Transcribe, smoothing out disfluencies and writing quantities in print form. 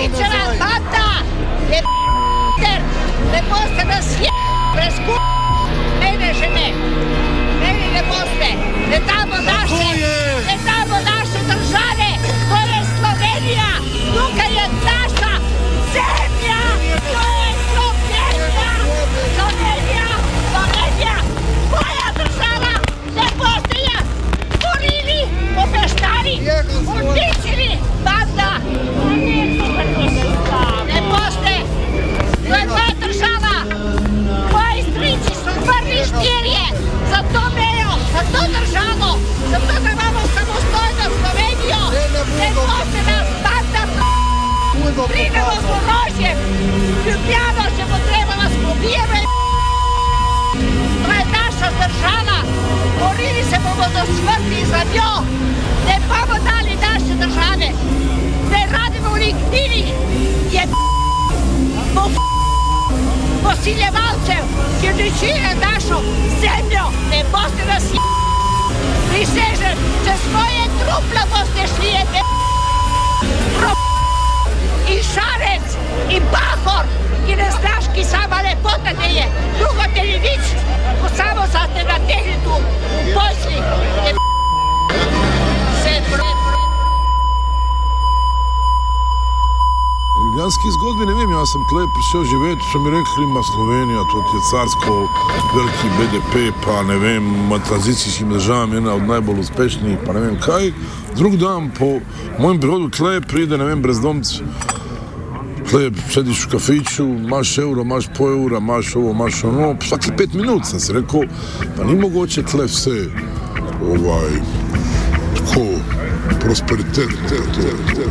Stričeva banda je ne boste nas mene žene, mene ne boste, ne damo naše države, to je Slovenija, tukaj je naša zemlja, to je Slovenija, moja država, ne boste je borili, obeštali, uničili, banda, ne boste, to je moja država, moji strici su prvi štirje za to mejo, za to državo, za to da imamo samostojno Slovenijo, ne boste nas banda pridemo s orožjem, Ljubljano će potreba vas pobijeme, to je naša država, borili se bomo do smrti za njo, ne bomo dali naše države, ne radimo onih knjinih, posiljevalcev, ki uničuje našo zemljo, ne boste nas prisežem, čez svoje trupla boste šli in Šarec, in Pahor, ki ne znaš, ki sama lepota te je, drugo te ni nič, ko samo sa te nategli tu v posli, Ljubljanski zgodbi ne vem, jaz sem tle prišel živeti, so mi rekli, ima Slovenija, to je carsko, veliki BDP, pa ne vem, tranzicijskim državam ena od najbolj uspešnih, pa ne vem kaj. Drug dan po mojem prihodu tle pride, ne vem, brezdomc, tle sediš v kafiću, imaš euro, imaš pol evra, imaš ovo, imaš ono, svaki 5 minut sam se rekao, pa ni mogoče tle vse, tako, prosperitet,